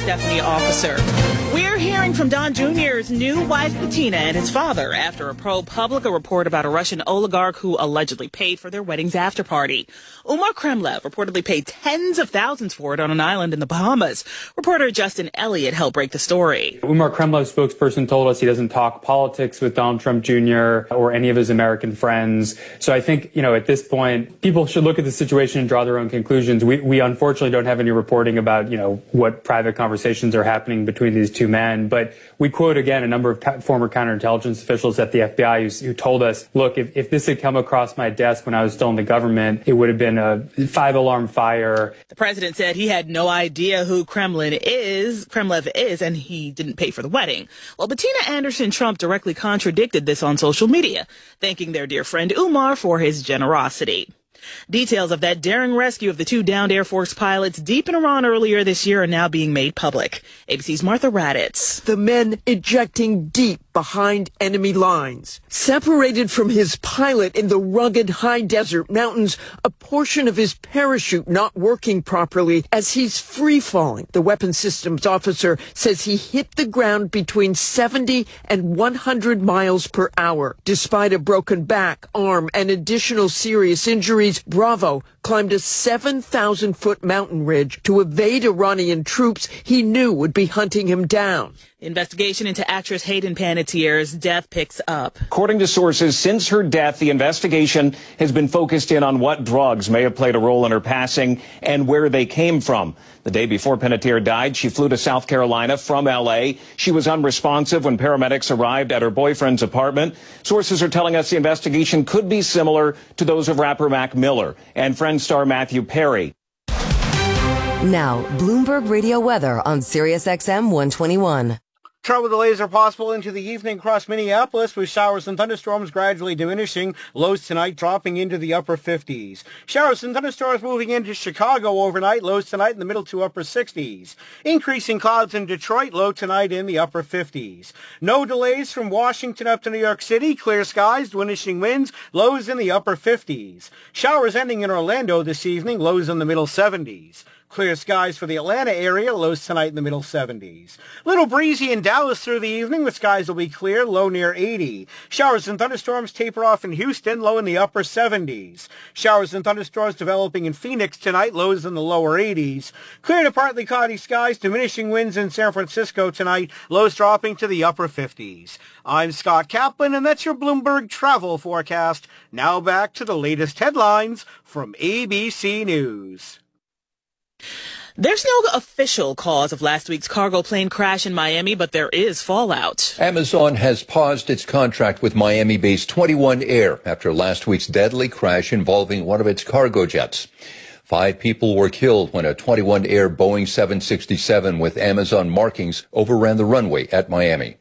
Stephanie Officer. We're hearing from Don Jr.'s new wife, Bettina, and his father after a ProPublica report about a Russian oligarch who allegedly paid for their wedding's after party. Umar Kremlev reportedly paid tens of thousands for it on an island in the Bahamas. Reporter Justin Elliott helped break the story. Umar Kremlev's spokesperson told us he doesn't talk politics with Donald Trump Jr. or any of his American friends. So I think, at this point, people should look at the situation and draw their own conclusions. We unfortunately don't have any reporting about, what private conversations are happening between these two men. But we quote, again, a number of former counterintelligence officials at the FBI who told us, look, if this had come across my desk when I was still in the government, it would have been a 5-alarm fire. The president said he had no idea who Kremlev is, and he didn't pay for the wedding. Well, Bettina Anderson Trump directly contradicted this on social media, thanking their dear friend Umar for his generosity. Details of that daring rescue of the two downed Air Force pilots deep in Iran earlier this year are now being made public. ABC's Martha Raddatz. The men ejecting deep behind enemy lines. Separated from his pilot in the rugged high desert mountains, a portion of his parachute not working properly as he's free falling. The weapons systems officer says he hit the ground between 70 and 100 miles per hour. Despite a broken back, arm, and additional serious injuries, Bravo climbed a 7,000-foot mountain ridge to evade Iranian troops he knew would be hunting him down. The investigation into actress Hayden Panettiere's death picks up. According to sources, since her death, the investigation has been focused in on what drugs may have played a role in her passing and where they came from. The day before Panettiere died, she flew to South Carolina from L.A. She was unresponsive when paramedics arrived at her boyfriend's apartment. Sources are telling us the investigation could be similar to those of rapper Mac Miller and Friends star Matthew Perry. Now, Bloomberg Radio weather on SiriusXM 121. Trouble delays are possible into the evening across Minneapolis, with showers and thunderstorms gradually diminishing. Lows tonight dropping into the upper 50s. Showers and thunderstorms moving into Chicago overnight. Lows tonight in the middle to upper 60s. Increasing clouds in Detroit. Low tonight in the upper 50s. No delays from Washington up to New York City. Clear skies, diminishing winds. Lows in the upper 50s. Showers ending in Orlando this evening. Lows in the middle 70s. Clear skies for the Atlanta area, lows tonight in the middle 70s. Little breezy in Dallas through the evening, with skies will be clear, low near 80. Showers and thunderstorms taper off in Houston, low in the upper 70s. Showers and thunderstorms developing in Phoenix tonight, lows in the lower 80s. Clear to partly cloudy skies, diminishing winds in San Francisco tonight, lows dropping to the upper 50s. I'm Scott Kaplan, and that's your Bloomberg travel forecast. Now back to the latest headlines from ABC News. There's no official cause of last week's cargo plane crash in Miami, but there is fallout. Amazon has paused its contract with Miami-based 21 Air after last week's deadly crash involving one of its cargo jets. 5 people were killed when a 21 Air Boeing 767 with Amazon markings overran the runway at Miami.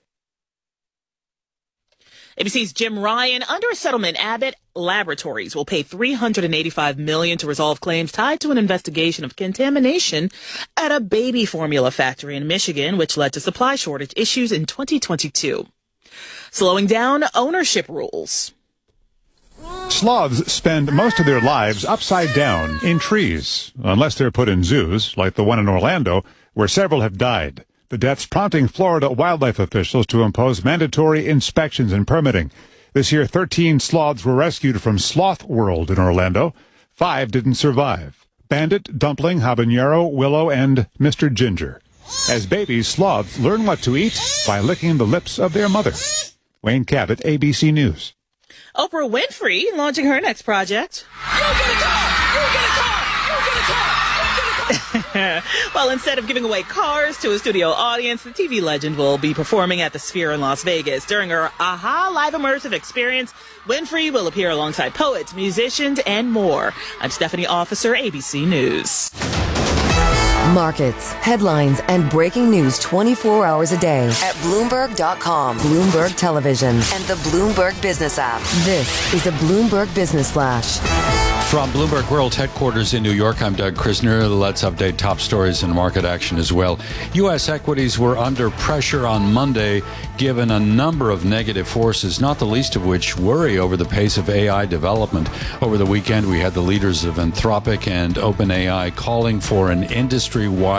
ABC's Jim Ryan. Under a settlement, Abbott Laboratories will pay $385 million to resolve claims tied to an investigation of contamination at a baby formula factory in Michigan, which led to supply shortage issues in 2022. Slowing down ownership rules. Sloths spend most of their lives upside down in trees, unless they're put in zoos, like the one in Orlando, where several have died. The deaths prompting Florida wildlife officials to impose mandatory inspections and permitting. This year, 13 sloths were rescued from Sloth World in Orlando. 5 didn't survive. Bandit, Dumpling, Habanero, Willow, and Mr. Ginger. As babies, sloths learn what to eat by licking the lips of their mother. Wayne Cabot, ABC News. Oprah Winfrey launching her next project. You get a car! You get a car! You get a car! Well, instead of giving away cars to a studio audience, the TV legend will be performing at the Sphere in Las Vegas. During her AHA live immersive experience, Winfrey will appear alongside poets, musicians, and more. I'm Stephanie Officer, ABC News. Markets, headlines, and breaking news 24 hours a day at Bloomberg.com, Bloomberg Television, and the Bloomberg Business app. This is a Bloomberg Business Flash. From Bloomberg World Headquarters in New York, I'm Doug Krisner. Let's update top stories and market action as well. U.S. equities were under pressure on Monday, given a number of negative forces, not the least of which worry over the pace of AI development. Over the weekend, we had the leaders of Anthropic and OpenAI calling for an industry-wide